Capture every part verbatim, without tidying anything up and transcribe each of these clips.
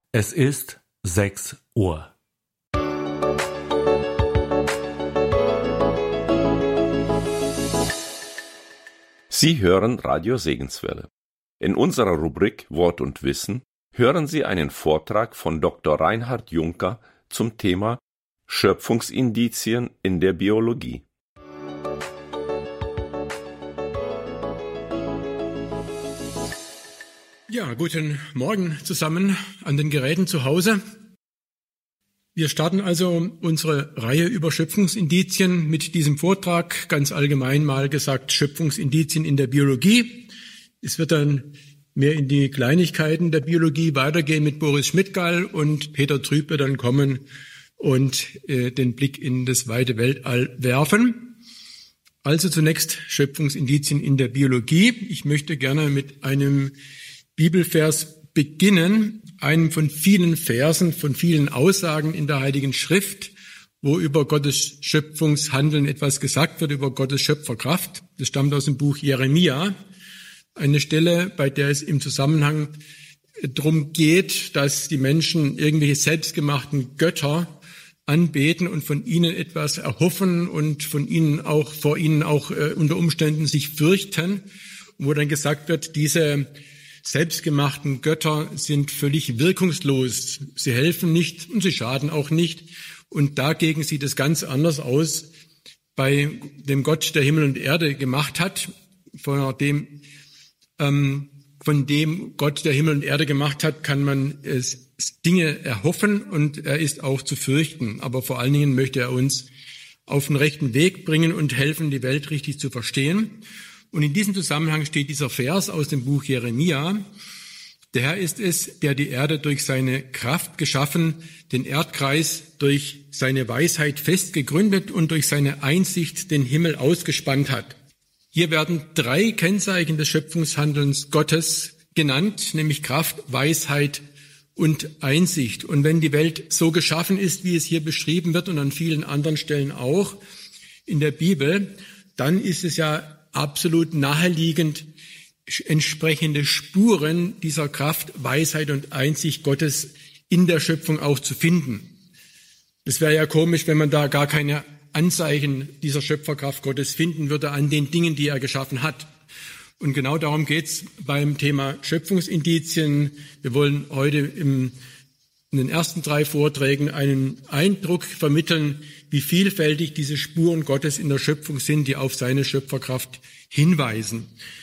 Es ist sechs Uhr. Sie hören Radio Segenswelle. In unserer Rubrik Wort und Wissen hören Sie einen Vortrag von Doktor Reinhard Juncker zum Thema Schöpfungsindizien in der Biologie. Ja, guten Morgen zusammen an den Geräten zu Hause. Wir starten also unsere Reihe über Schöpfungsindizien mit diesem Vortrag, ganz allgemein mal gesagt, Schöpfungsindizien in der Biologie. Es wird dann mehr in die Kleinigkeiten der Biologie weitergehen mit Boris Schmidtgall, und Peter Trüb wird dann kommen und äh, den Blick in das weite Weltall werfen. Also zunächst Schöpfungsindizien in der Biologie. Ich möchte gerne mit einem Bibelvers beginnen, einem von vielen Versen, von vielen Aussagen in der Heiligen Schrift, wo über Gottes Schöpfungshandeln etwas gesagt wird, über Gottes Schöpferkraft. Das stammt aus dem Buch Jeremia, eine Stelle, bei der es im Zusammenhang darum geht, dass die Menschen irgendwelche selbstgemachten Götter anbeten und von ihnen etwas erhoffen und von ihnen auch, vor ihnen auch äh, unter Umständen sich fürchten, wo dann gesagt wird, diese selbstgemachten Götter sind völlig wirkungslos. Sie helfen nicht und sie schaden auch nicht. Und dagegen sieht es ganz anders aus bei dem Gott, der Himmel und Erde gemacht hat, von dem, ähm, von dem Gott, der Himmel und Erde gemacht hat, kann man es, Dinge erhoffen, und er ist auch zu fürchten. Aber vor allen Dingen möchte er uns auf den rechten Weg bringen und helfen, die Welt richtig zu verstehen. Und in diesem Zusammenhang steht dieser Vers aus dem Buch Jeremia: Der Herr ist es, der die Erde durch seine Kraft geschaffen, den Erdkreis durch seine Weisheit fest gegründet und durch seine Einsicht den Himmel ausgespannt hat. Hier werden drei Kennzeichen des Schöpfungshandelns Gottes genannt, nämlich Kraft, Weisheit und Einsicht. Und wenn die Welt so geschaffen ist, wie es hier beschrieben wird und an vielen anderen Stellen auch in der Bibel, dann ist es ja absolut naheliegend, entsprechende Spuren dieser Kraft, Weisheit und Einsicht Gottes in der Schöpfung auch zu finden. Es wäre ja komisch, wenn man da gar keine Anzeichen dieser Schöpferkraft Gottes finden würde an den Dingen, die er geschaffen hat. Und genau darum geht's beim Thema Schöpfungsindizien. Wir wollen heute im, in den ersten drei Vorträgen einen Eindruck vermitteln, wie vielfältig diese Spuren Gottes in der Schöpfung sind, die auf seine Schöpferkraft hinweisen.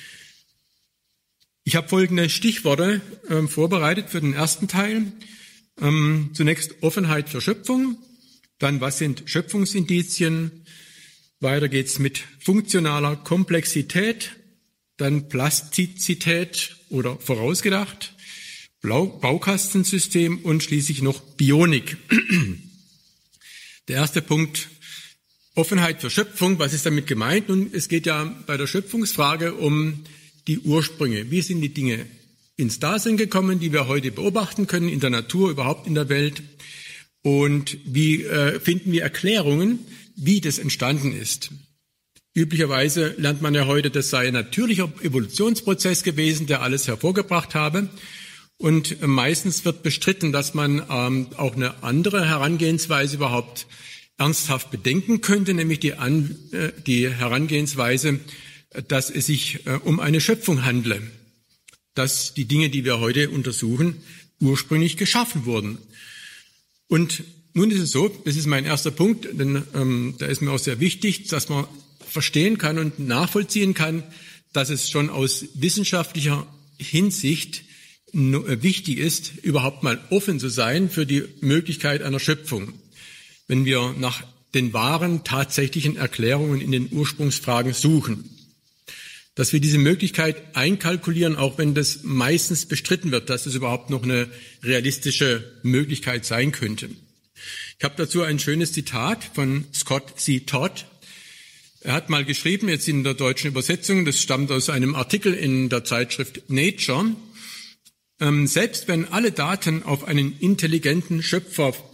Ich habe folgende Stichworte äh, vorbereitet für den ersten Teil. Ähm, zunächst Offenheit für Schöpfung, dann was sind Schöpfungsindizien, weiter geht's mit funktionaler Komplexität, dann Plastizität oder vorausgedacht, Baukastensystem und schließlich noch Bionik. Der erste Punkt, Offenheit für Schöpfung. Was ist damit gemeint? Nun, es geht ja bei der Schöpfungsfrage um die Ursprünge. Wie sind die Dinge ins Dasein gekommen, die wir heute beobachten können, in der Natur, überhaupt in der Welt? Und wie äh, finden wir Erklärungen, wie das entstanden ist? Üblicherweise lernt man ja heute, das sei ein natürlicher Evolutionsprozess gewesen, der alles hervorgebracht habe. Und meistens wird bestritten, dass man ähm, auch eine andere Herangehensweise überhaupt ernsthaft bedenken könnte, nämlich die, An, äh, die Herangehensweise, dass es sich äh, um eine Schöpfung handle, dass die Dinge, die wir heute untersuchen, ursprünglich geschaffen wurden. Und nun ist es so, das ist mein erster Punkt, denn ähm, da ist mir auch sehr wichtig, dass man verstehen kann und nachvollziehen kann, dass es schon aus wissenschaftlicher Hinsicht wichtig ist, überhaupt mal offen zu sein für die Möglichkeit einer Schöpfung, wenn wir nach den wahren, tatsächlichen Erklärungen in den Ursprungsfragen suchen. Dass wir diese Möglichkeit einkalkulieren, auch wenn das meistens bestritten wird, dass es überhaupt noch eine realistische Möglichkeit sein könnte. Ich habe dazu ein schönes Zitat von Scott C. Todd. Er hat mal geschrieben, jetzt in der deutschen Übersetzung, das stammt aus einem Artikel in der Zeitschrift Nature: Ähm, selbst wenn alle Daten auf einen intelligenten Schöpfer